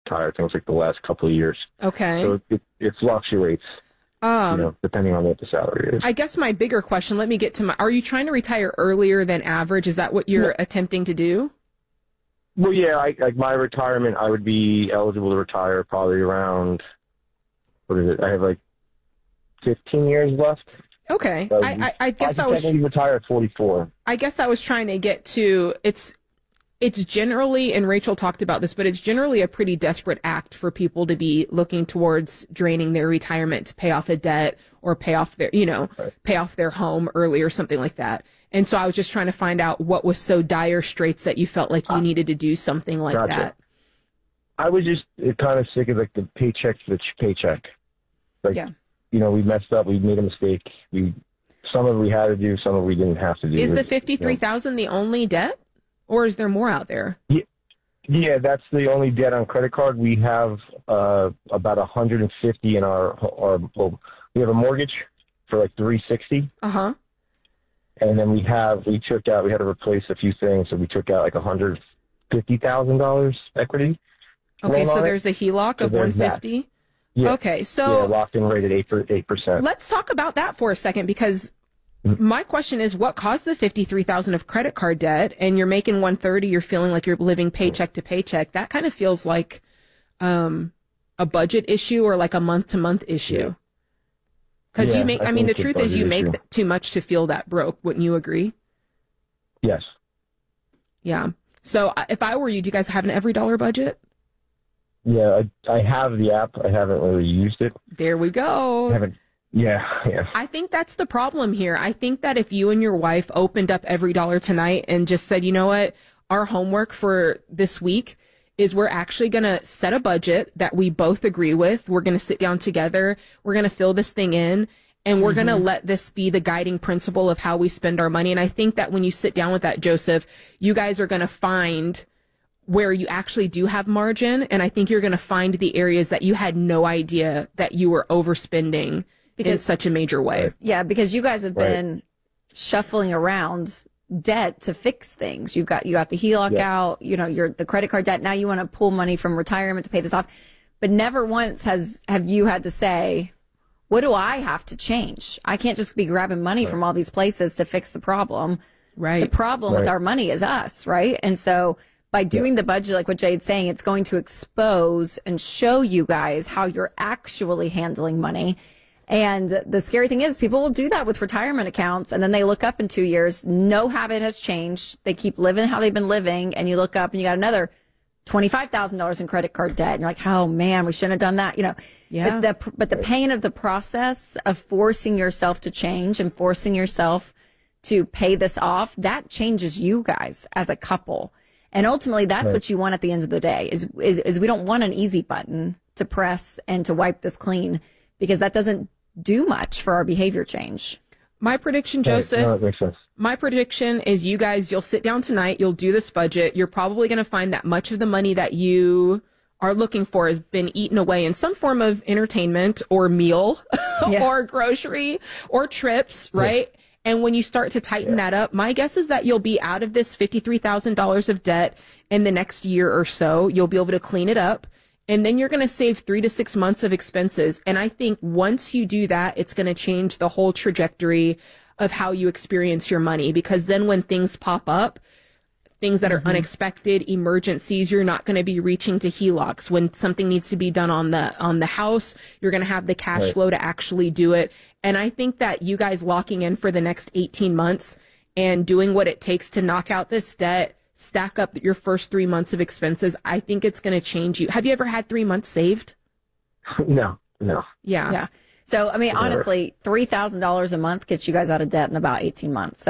retire. I think it's like the last couple of years. Okay. So it fluctuates, depending on what the salary is. I guess my bigger question, let me get to are you trying to retire earlier than average? Is that what you're attempting to do? Well, yeah, like my retirement, I would be eligible to retire probably around, what is it? I have like 15 years left. Okay. So I guess I was retire at 44. I guess I was trying to get to it's generally, and Rachel talked about this, but it's generally a pretty desperate act for people to be looking towards draining their retirement to pay off a debt or pay off their, pay off their home early or something like that. And so I was just trying to find out what was so dire straits that you felt like you needed to do something like that. I was just kind of sick of like the paycheck to the paycheck. Like, we messed up. We made a mistake. Some of it we had to do, some of it we didn't have to do. Is the $53,000 the only debt? Or is there more out there? Yeah, that's the only debt on credit card. We have about 150 in our we have a mortgage for like 360. Uh-huh. And then we had to replace a few things, so we took out like $150,000 equity. Okay, so there's a HELOC of 150. Yeah. Okay, so locked in rate at 8%. Let's talk about that for a second, because my question is, what caused the $53,000 of credit card debt? And you're making 130. You're feeling like you're living paycheck to paycheck. That kind of feels like a budget issue or like a month-to-month issue. Because the truth is, you make too much to feel that broke. Wouldn't you agree? Yes. Yeah. So if I were you, do you guys have an EveryDollar budget? Yeah, I have the app. I haven't really used it. There we go. I haven't. Yeah. I think that's the problem here. I think that if you and your wife opened up EveryDollar tonight and just said, you know what, our homework for this week is we're actually going to set a budget that we both agree with. We're going to sit down together. We're going to fill this thing in, and we're going to let this be the guiding principle of how we spend our money. And I think that when you sit down with that, Joseph, you guys are going to find where you actually do have margin. And I think you're going to find the areas that you had no idea that you were overspending in such a major way. Yeah, because you guys have been shuffling around debt to fix things. You got the HELOC out, the credit card debt. Now you want to pull money from retirement to pay this off. But never once have you had to say, what do I have to change? I can't just be grabbing money from all these places to fix the problem. Right. The problem with our money is us, right? And so by doing the budget, like what Jade's saying, it's going to expose and show you guys how you're actually handling money. And the scary thing is people will do that with retirement accounts, and then they look up in 2 years, no habit has changed. They keep living how they've been living, and you look up and you got another $25,000 in credit card debt, and you're like, oh man, we shouldn't have done that. Yeah. But the pain of the process of forcing yourself to change and forcing yourself to pay this off, that changes you guys as a couple. And ultimately, that's what you want at the end of the day is we don't want an easy button to press and to wipe this clean, because that doesn't do much for our behavior change. My prediction, Joseph, that makes sense. My prediction is you'll sit down tonight, you'll do this budget. You're probably going to find that much of the money that you are looking for has been eaten away in some form of entertainment or meal or grocery or trips, right? Yeah. And when you start to tighten that up, my guess is that you'll be out of this $53,000 of debt in the next year or so. You'll be able to clean it up. And then you're going to save 3 to 6 months of expenses. And I think once you do that, it's going to change the whole trajectory of how you experience your money. Because then when things pop up, things that are unexpected, emergencies, you're not going to be reaching to HELOCs. When something needs to be done on the house, you're going to have the cash flow to actually do it. And I think that you guys locking in for the next 18 months and doing what it takes to knock out this debt, stack up your first 3 months of expenses, I think it's going to change you. Have you ever had 3 months saved? No. Yeah. So, honestly, $3,000 a month gets you guys out of debt in about 18 months.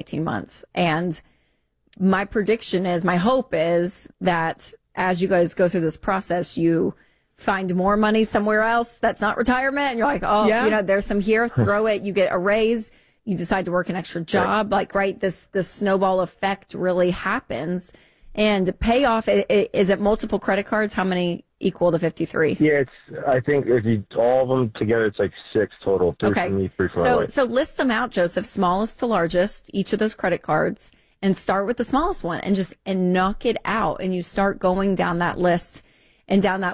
And my hope is that as you guys go through this process, you find more money somewhere else that's not retirement. And you're like, there's some here, throw it. You get a raise. You decide to work an extra job. This snowball effect really happens. And payoff, is it multiple credit cards? How many equal the 53? Yeah, I think if you all of them together, it's like 6 total. 3 for me, 3 for my wife. So list them out, Joseph, smallest to largest, each of those credit cards, and start with the smallest one and knock it out. And you start going down that list and down that